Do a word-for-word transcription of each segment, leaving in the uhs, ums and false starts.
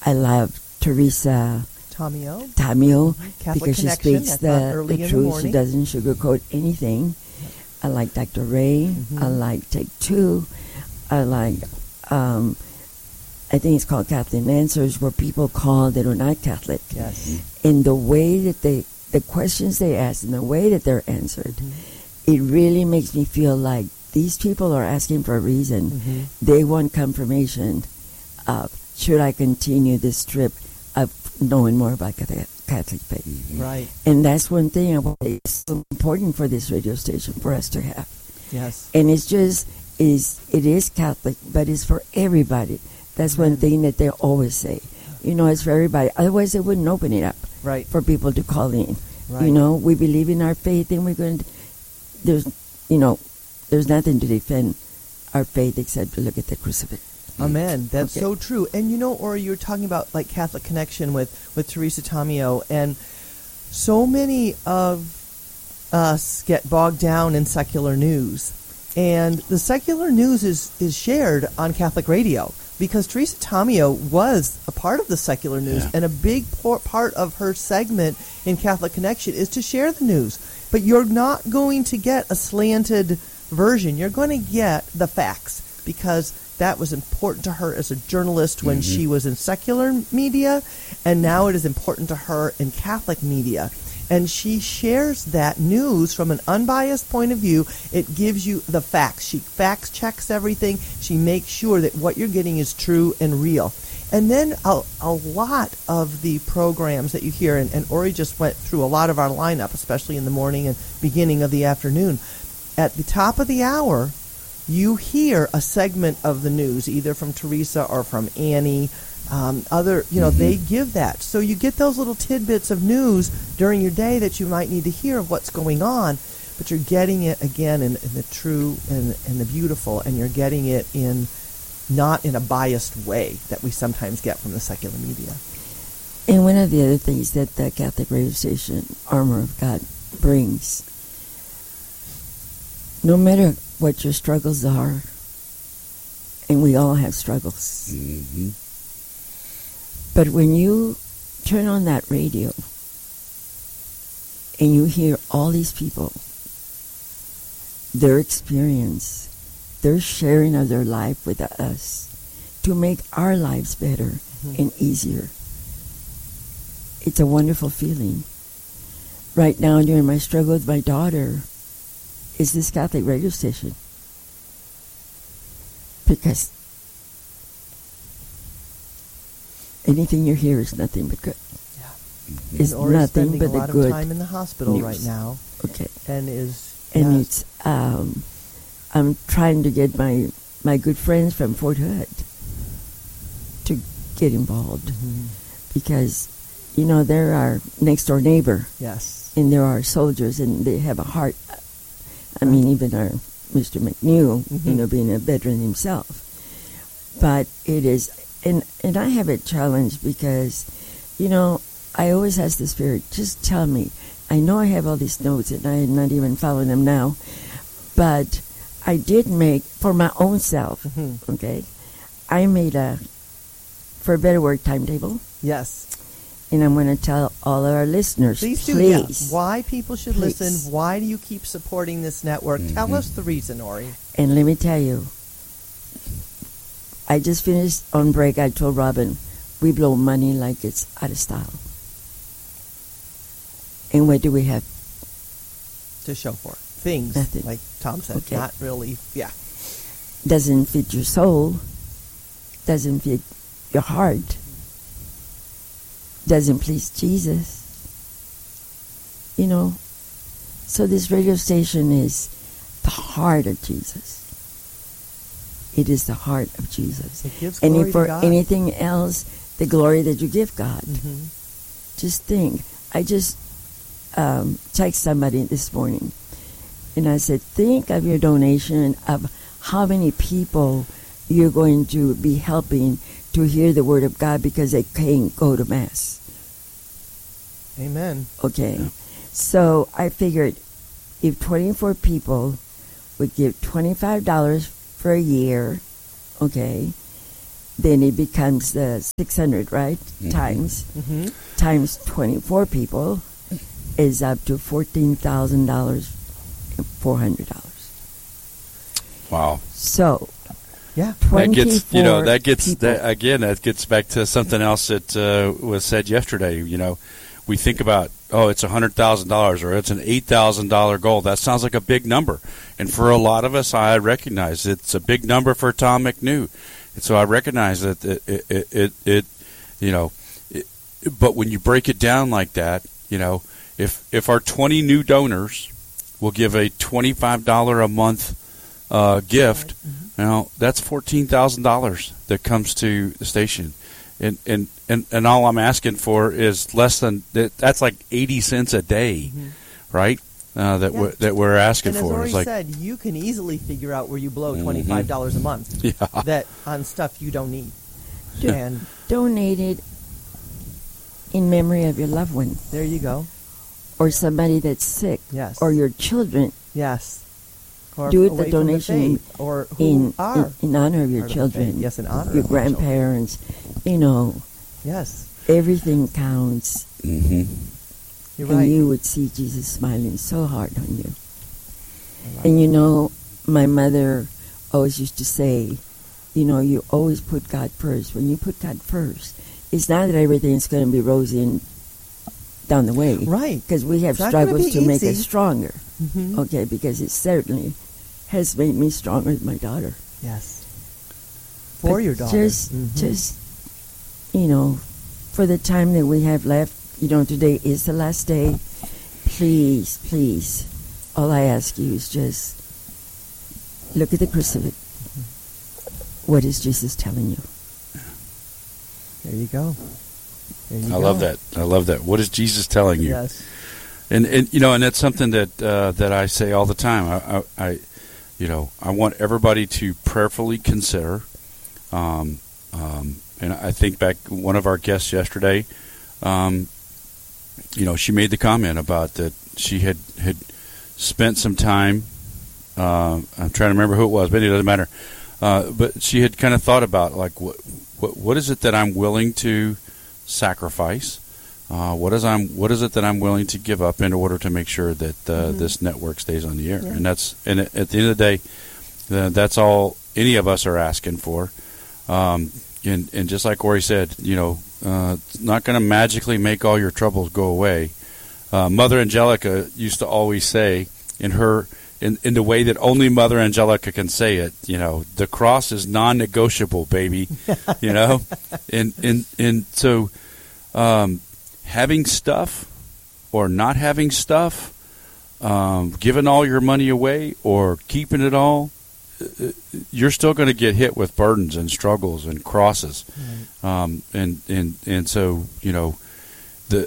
I love Teresa Tamio. Tamio, Catholic because she Connection, speaks that's on the, early the in the truth. She morning. doesn't sugarcoat anything. I like Doctor Ray. Mhm. I like Take Two. I like, um, I think it's called Catholic Answers, where people call that are not Catholic. Yes. And the way that they, the questions they ask and the way that they're answered, Mhm. it really makes me feel like these people are asking for a reason. Mhm. They want confirmation of, should I continue this trip of knowing more about Catholic Catholic faith? Right. And that's one thing I want to say is so important for this radio station for us to have. Yes. And it's just, is it is Catholic, but it's for everybody. That's one Amen. thing that they always say. You know, it's for everybody. Otherwise, they wouldn't open it up Right. for people to call in. Right. You know, we believe in our faith, and we're going to, there's, you know, there's nothing to defend our faith except to look at the crucifix. Amen. That's Okay. so true. And you know, or you're talking about like Catholic Connection with, with Teresa Tamio, and so many of us get bogged down in secular news. And the secular news is, is shared on Catholic radio because Teresa Tamio was a part of the secular news, Yeah. and a big por- part of her segment in Catholic Connection is to share the news. But you're not going to get a slanted version. You're going to get the facts because that was important to her as a journalist when Mm-hmm. she was in secular media, and now it is important to her in Catholic media. And she shares that news from an unbiased point of view. It gives you the facts. She facts checks everything. She makes sure that what you're getting is true and real. And then a, a lot of the programs that you hear, and, and Ori just went through a lot of our lineup, especially in the morning and beginning of the afternoon. At the top of the hour, you hear a segment of the news, either from Teresa or from Annie. Um, other, you know, Mm-hmm. they give that. So you get those little tidbits of news during your day that you might need to hear of what's going on, but you're getting it, again, in, in the true and, and the beautiful, and you're getting it in not in a biased way that we sometimes get from the secular media. And one of the other things that the Catholic radio station, Armor of God, brings, no matter what your struggles are, and we all have struggles, Mm-hmm. but when you turn on that radio and you hear all these people, their experience, their sharing of their life with us to make our lives better Mhm. and easier, it's a wonderful feeling. Right now, during my struggle with my daughter, is this Catholic radio station. Because anything you hear is nothing but good. Yeah. It's And Ori's nothing spending but a the lot good of time in the hospital news. right now, Okay. and is And yeah, it's, um, I'm trying to get my, my good friends from Fort Hood to get involved. Mhm. Because, you know, they're our next door neighbor, yes, and there are soldiers, and they have a heart. I mean, even our Mister McNew, you Mhm. know, being a veteran himself. But it is, and, and I have a challenge because, you know, I always ask the Spirit, just tell me. I know I have all these notes, and I'm not even following them now, but I did make, for my own self, Mhm. okay, I made a, for a better word, timetable, yes. and I'm going to tell all of our listeners, Please do. please, Yeah. Why people should Please. listen? Why do you keep supporting this network? Tell Mhm. us the reason, Ori. and let me tell you, I just finished on break. I told Robin, we blow money like it's out of style. And what do we have? To show for it. Things, Nothing. like Tom said, Okay. not really, yeah. Doesn't fit your soul, doesn't fit your heart, doesn't please Jesus. You know, so this radio station is the heart of Jesus. It is the heart of Jesus. It gives And glory if for to God. anything else, the glory that you give God. Mhm. Just think. I just um, text somebody this morning, and I said, think of your donation of how many people you're going to be helping to hear the Word of God because they can't go to Mass. Amen. Okay. So I figured if twenty-four people would give twenty-five dollars for a year, okay, then it becomes the six hundred, right? Mm-hmm. Times mm-hmm. times twenty-four people is up to fourteen thousand dollars and four hundred dollars. Wow. So, yeah, that gets you know that gets people. that again. That gets back to something else that uh, was said yesterday. You know, we think about oh, it's a hundred thousand dollars or it's an eight thousand dollar goal. That sounds like a big number, and for a lot of us, I recognize it's a big number for Tom McNew, and so I recognize that it it it, it, it you know, it, but when you break it down like that, you know, if if our twenty new donors will give a twenty-five dollar a month uh, gift. Mm-hmm. Now, that's fourteen thousand dollars that comes to the station. And, and, and, and all I'm asking for is less than, that's like eighty cents a day, mm-hmm. right? Uh, that, yeah. we're, that we're asking and for. And as Ori like, said, you can easily figure out where you blow twenty-five dollars mm-hmm. a month yeah. that on stuff you don't need. Do- and donate it in memory of your loved one. There you go. Or somebody that's sick. Yes. Or your children. Yes. Or do it the donation the or who in, are in in honor of your children. Yes, in honor your of grandparents. You know. Yes. Everything counts. Mm-hmm. You're and right. you would see Jesus smiling so hard on you. Like and you know, my mother always used to say, you know, you always put God first. When you put God first, it's not that everything's going to be rosy and down the way. Right. Because we have it's struggles to easy. make us stronger. Mm-hmm. Okay, because it certainly has made me stronger than my daughter. Yes. For but your daughter. Just, mm-hmm. just, you know, for the time that we have left, you know, today is the last day. Please, please, all I ask you is just look at the crucifix. Mm-hmm. What is Jesus telling you? There you go. There you I go. love that. I love that. What is Jesus telling you? Yes. And, and you know, and that's something that uh, that I say all the time. I, I, I, you know, I want everybody to prayerfully consider. Um, um, and I think back one of our guests yesterday, um, you know, she made the comment about that she had had spent some time. Uh, I'm trying to remember who it was, but it doesn't matter. Uh, but she had kind of thought about like what what what is it that I'm willing to sacrifice. Uh, what is I'm what is it that I'm willing to give up in order to make sure that uh, mm-hmm. this network stays on the air? Yeah. And that's and at the end of the day, uh, that's all any of us are asking for. Um, and and just like Ori said, you know, uh, it's not going to magically make all your troubles go away. Uh, Mother Angelica used to always say in her in in the way that only Mother Angelica can say it, you know, the cross is non-negotiable, baby. You know, and and and so. Um, having stuff or not having stuff, um, giving all your money away or keeping it all, you're still going to get hit with burdens and struggles and crosses. Right. Um, and, and, and so, you know, the,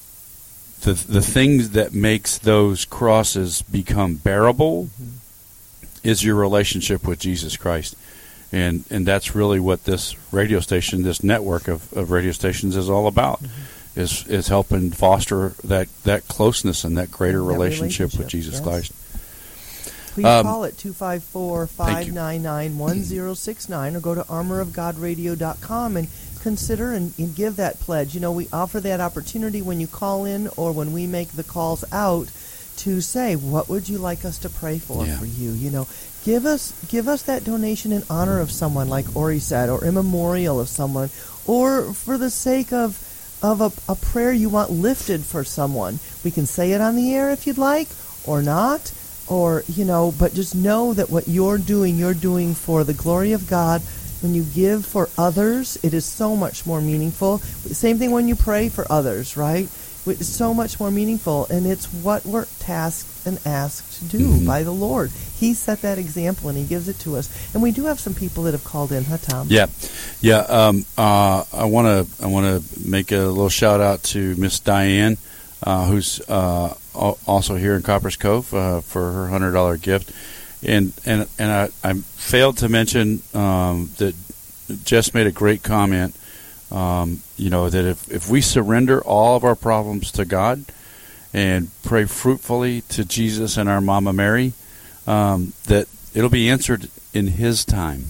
the, the things that makes those crosses become bearable mm-hmm. is your relationship with Jesus Christ. And, and that's really what this radio station, this network of, of radio stations is all about. Mm-hmm. Is is helping foster that, that closeness and that greater that relationship, relationship with Jesus yes. Christ. Please um, call it two five four, five nine nine, one zero six nine or go to armor of god radio dot com and consider and, and give that pledge. You know, we offer that opportunity when you call in or when we make the calls out to say, what would you like us to pray for yeah. for you? You know, give us give us that donation in honor of someone, like Ori said, or in memorial of someone, or for the sake of of a, a prayer you want lifted for someone. We can say it on the air if you'd like, or not, or, you know, but just know that what you're doing, you're doing for the glory of God. When you give for others, it is so much more meaningful. Same thing when you pray for others, right? It's so much more meaningful, and it's what we're tasked and asked to do mm-hmm. by the Lord. He set that example, and He gives it to us. And we do have some people that have called in, huh, Tom? Yeah, yeah. Um, uh, I want to I want to make a little shout out to Miss Diane, uh, who's uh, also here in Copper's Cove uh, for her hundred dollar gift, and and and I, I failed to mention um, that Jess made a great comment. Um, you know, that if, if we surrender all of our problems to God and pray fruitfully to Jesus and our Mama Mary, um, that it'll be answered in His time.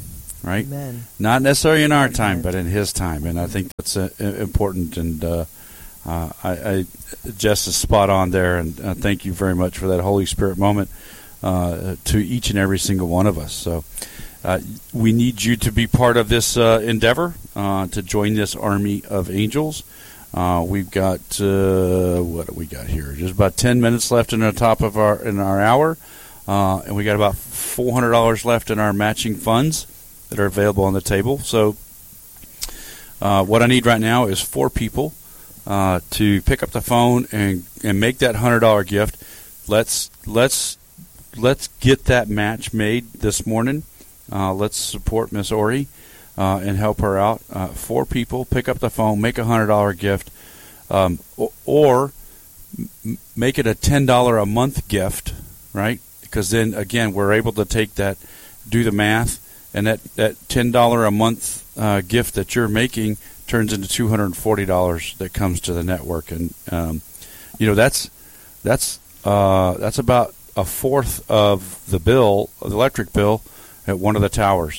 right? Amen. Not necessarily in our time, Amen. but in His time, and I think that's uh, important. And uh, uh, I, I, Jess is spot on there, and uh, thank you very much for that Holy Spirit moment uh, to each and every single one of us. So uh, we need you to be part of this uh, endeavor, uh, to join this army of angels. Uh, we've got uh, what do we got here? Just about ten minutes left in the top of our in our hour, uh, and we got about four hundred dollars left in our matching funds that are available on the table. So, uh, what I need right now is four people uh, to pick up the phone and, and make that hundred dollar gift. Let's let's let's get that match made this morning. Uh, let's support Miss Ori. Uh, and help her out. Uh, four people, pick up the phone, make a hundred dollar gift, um, or, or m- make it a ten dollar a month gift, right? Because then again, we're able to take that, do the math, and that that ten dollar a month uh, gift that you're making turns into two hundred and forty dollars that comes to the network, and um, you know that's that's uh, that's about a fourth of the bill, the electric bill, at one of the towers.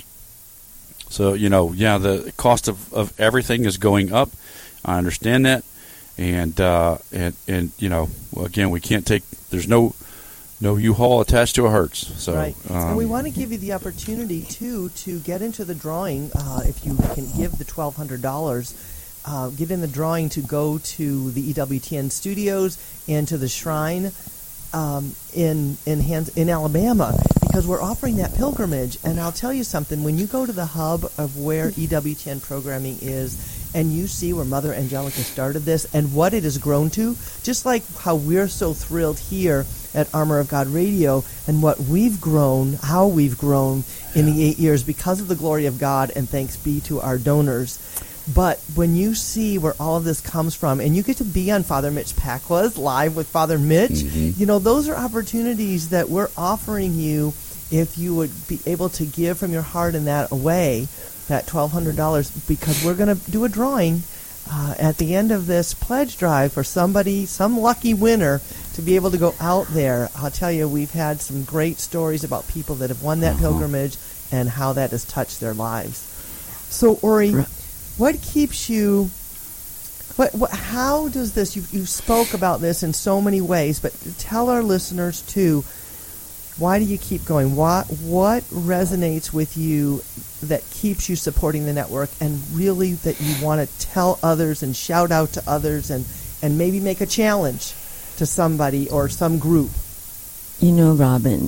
So, you know, yeah, the cost of, of everything is going up. I understand that. And, uh, and, and you know, well, again, we can't take, there's no no U-Haul attached to a Hertz. So, right. Um, and we want to give you the opportunity, too, to get into the drawing. Uh, if you can give the twelve hundred dollars, uh, get in the drawing to go to the E W T N studios and to the Shrine um, in, in, Hans- in Alabama, because we're offering that pilgrimage. And I'll tell you something, when you go to the hub of where E W T N programming is and you see where Mother Angelica started this and what it has grown to, just like how we're so thrilled here at Armor of God Radio and what we've grown, how we've grown in the eight years because of the glory of God, and thanks be to our donors. But when you see where all of this comes from, and you get to be on Father Mitch Pacwa's Live with Father Mitch, mm-hmm. you know, those are opportunities that we're offering you if you would be able to give from your heart in that way, that twelve hundred dollars, because we're going to do a drawing uh, at the end of this pledge drive for somebody, some lucky winner, to be able to go out there. I'll tell you, we've had some great stories about people that have won that uh-huh. pilgrimage and how that has touched their lives. So, Ori, what keeps you, what, what, how does this, you, you spoke about this in so many ways, but tell our listeners, too, why do you keep going? What, what resonates with you that keeps you supporting the network, and really that you want to tell others and shout out to others and, and maybe make a challenge to somebody or some group? You know, Robin,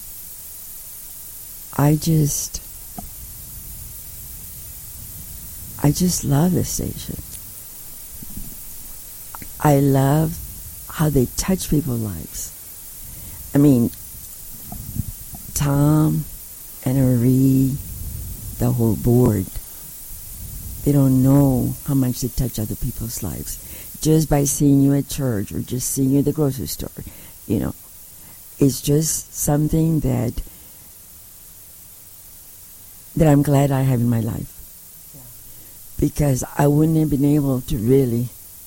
I just, I just love this station. I love how they touch people's lives. I mean, Tom and Marie, the whole board, they don't know how much they touch other people's lives. Just by seeing you at church or just seeing you at the grocery store, you know. It's just something that that I'm glad I have in my life. Yeah. Because I wouldn't have been able to really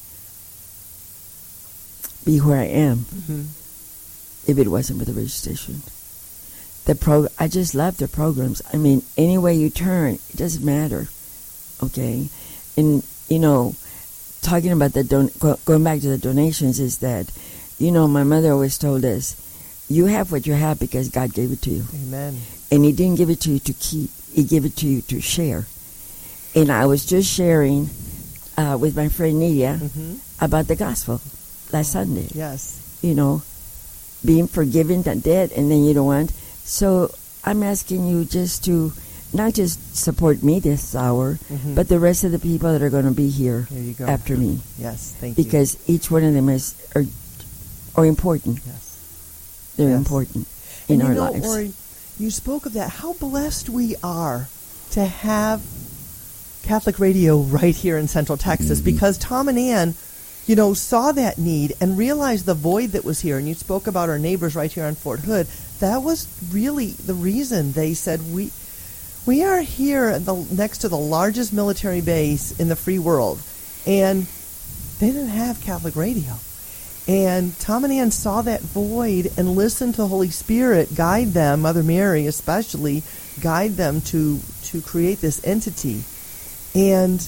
be where I am mm-hmm. if it wasn't for the radio station. The pro- I just love the programs. I mean, any way you turn, it doesn't matter. Okay? And, you know, talking about the don- go- going back to the donations is that, you know, my mother always told us, you have what you have because God gave it to you. Amen. And He didn't give it to you to keep. He gave it to you to share. And I was just sharing uh, with my friend Nydia mm-hmm. about the gospel last Sunday. Yes. You know, being forgiven and dead, and then you don't want. So I'm asking you just to not just support me this hour, mm-hmm. but the rest of the people that are going to be here There you go. after me. Yes, thank you. Because each one of them is are, are important. Yes. They're Yes. important in and our you know, lives. Ori, you spoke of that. How blessed we are to have Catholic radio right here in Central Texas, mm-hmm. because Tom and Ann, you know, saw that need and realized the void that was here. And you spoke about our neighbors right here on Fort Hood. That was really the reason they said, we we are here at the, next to the largest military base in the free world. And they didn't have Catholic radio. And Tom and Ann saw that void and listened to Holy Spirit guide them, Mother Mary especially, guide them to, to create this entity. And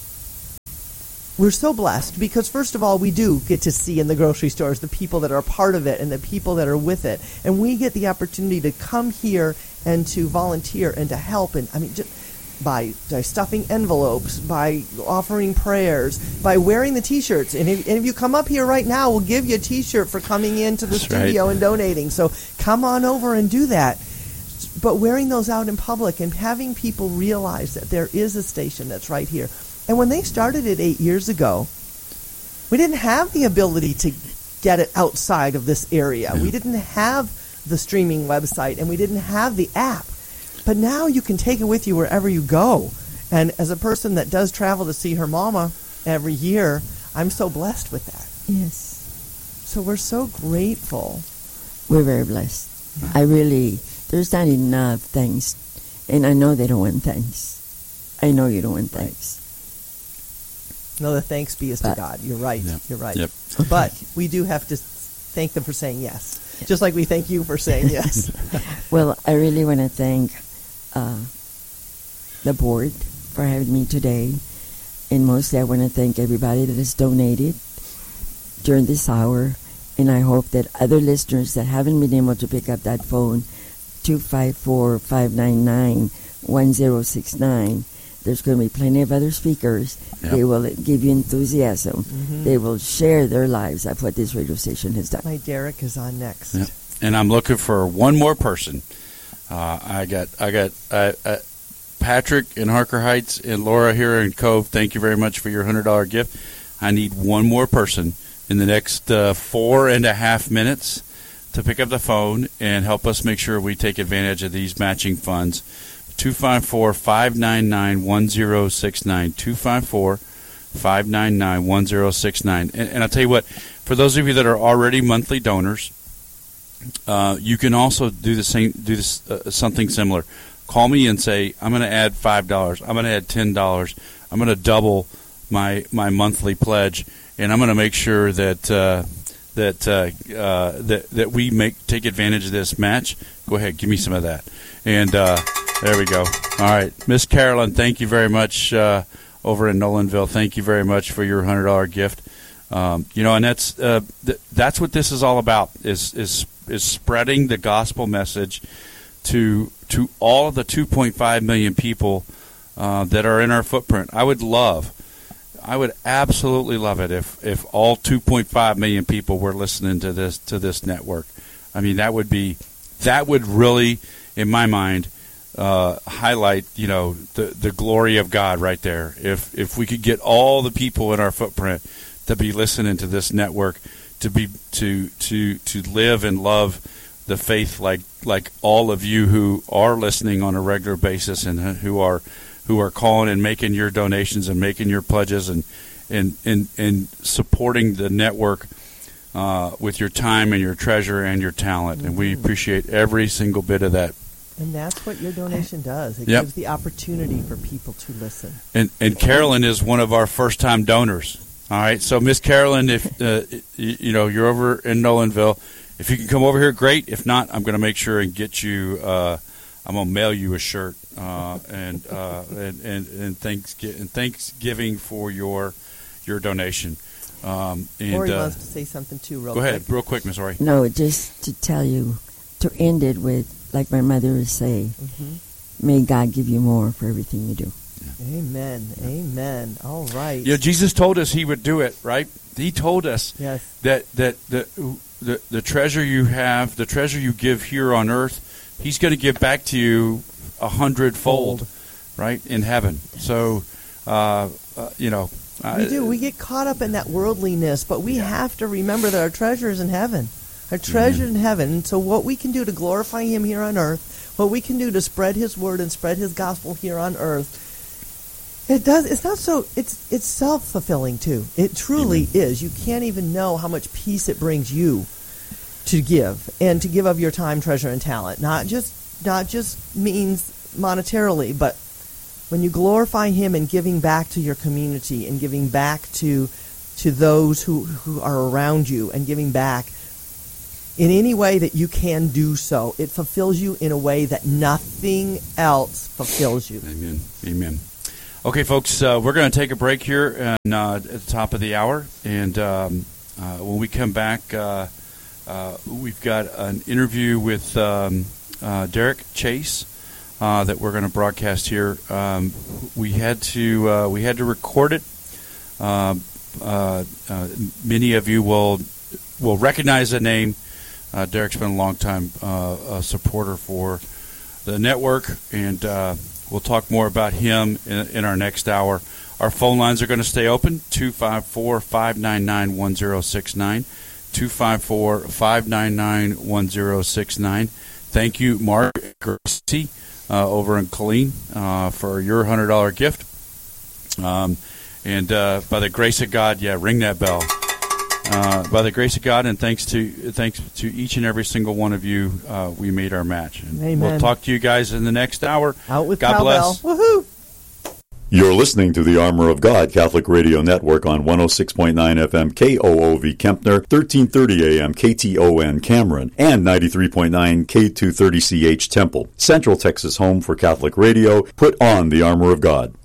we're so blessed because, first of all, we do get to see in the grocery stores the people that are a part of it and the people that are with it. And we get the opportunity to come here and to volunteer and to help. And I mean, just by, by stuffing envelopes, by offering prayers, by wearing the T-shirts. And if, and if you come up here right now, we'll give you a T-shirt for coming into the That's studio right. and donating. So come on over and do that. But wearing those out in public and having people realize that there is a station that's right here. And when they started it eight years ago, we didn't have the ability to get it outside of this area. Yeah. We didn't have the streaming website, and we didn't have the app. But now you can take it with you wherever you go. And as a person that does travel to see her mama every year, I'm so blessed with that. Yes. So we're so grateful. We're very blessed. I really, there's not enough thanks. And I know they don't want thanks. I know you don't want thanks. No, the thanks be is to But- God. You're right. Yep. You're right. Yep. But we do have to thank them for saying yes. Just like we thank you for saying yes. Well, I really want to thank uh, the board for having me today. And mostly I want to thank everybody that has donated during this hour. And I hope that other listeners that haven't been able to pick up that phone, two five four, five nine nine, one zero six nine, there's going to be plenty of other speakers. Yep. They will give you enthusiasm. Mhm. They will share their lives of what this radio station has done. My Derek is on next. Yep. And I'm looking for one more person. Uh, I got, I got uh, uh, Patrick in Harker Heights and Laura here in Cove. Thank you very much for your hundred dollar gift. I need one more person in the next uh, four and a half minutes to pick up the phone and help us make sure we take advantage of these matching funds. two five four, five nine nine, one zero six nine. two five four, five nine nine, one zero six nine. And, and I'll tell you what, for those of you that are already monthly donors, uh, you can also do the same, do this, uh, something similar. Call me and say, I'm going to add five dollars. I'm going to add ten dollars. I'm going to double my my monthly pledge, and I'm going to make sure that uh, that uh, uh, that that we make take advantage of this match. Go ahead, give me some of that. And uh, there we go. All right, Miss Carolyn, thank you very much uh, over in Nolanville. Thank you very much for your hundred dollar gift. Um, you know, and that's uh, th- that's what this is all about. Is is is spreading the gospel message to to all of the two point five million people uh, that are in our footprint. I would love, I would absolutely love it if, if all two point five million people were listening to this to this network. I mean, that would be that would really, in my mind, uh, highlight you know the the glory of God right there. If if we could get all the people in our footprint to be listening to this network, to be to to to live and love the faith like like all of you who are listening on a regular basis and who are who are calling and making your donations and making your pledges and and and, and supporting the network uh, with your time and your treasure and your talent. And we appreciate every single bit of that. And that's what your donation does. It Yep. gives the opportunity for people to listen. And and Carolyn is one of our first time donors. All right, so Miss Carolyn, if uh, you, you know you're over in Nolanville, if you can come over here, great. If not, I'm going to make sure and get you. Uh, I'm going to mail you a shirt uh, and, uh, and and and Thanksgiving, and Thanksgiving for your your donation. Um, and, Lori uh, wants to say something too, real go quick. ahead, real quick, Miss Ori. No, just to tell you, to end it with, like my mother would say, Mm-hmm. may God give you more for everything you do. Amen. Amen. All right. Yeah, Jesus told us He would do it, right? He told us Yes. that that the the the treasure you have, the treasure you give here on earth, He's going to give back to you a hundredfold, right, in heaven. So, uh, uh, you know, We do. We get caught up in that worldliness, but we have to remember that our treasure is in heaven. Our treasure in heaven. And so what we can do to glorify Him here on earth, what we can do to spread His word and spread His gospel here on earth, it does. It's not so. It's it's self-fulfilling too. It truly Amen. is. You can't even know how much peace it brings you to give and to give of your time, treasure, and talent. Not just not just means monetarily, but when you glorify Him and giving back to your community and giving back to to those who, who are around you and giving back in any way that you can do so. It fulfills you in a way that nothing else fulfills you. Amen. Amen. Okay, folks, uh, we're going to take a break here and, uh, at the top of the hour. And um, uh, when we come back, uh, uh, we've got an interview with um, uh, Derek Chase uh, that we're going to broadcast here. Um, we had to uh, we had to record it. Uh, uh, uh, many of you will will recognize the name. Uh, Derek's been a long time uh, a supporter for the network, and uh, we'll talk more about him in, in our next hour. Our phone lines are going to stay open, two five four, five nine nine, one zero six nine, two five four, five nine nine, one zero six nine. Thank you, Mark Gracie, uh, over in Killeen, uh, for your one hundred dollars gift. Um, and uh, by the grace of God, yeah, ring that bell. Uh, by the grace of God, and thanks to thanks to each and every single one of you, uh, we made our match. And Amen. We'll talk to you guys in the next hour. Out with God cowbell. bless. Woohoo! You're listening to the Armor of God Catholic Radio Network on one oh six point nine F M K O O V Kempner, thirteen thirty A M K T O N Cameron, and ninety-three point nine K two thirty C H Temple. Central Texas home for Catholic radio. Put on the Armor of God.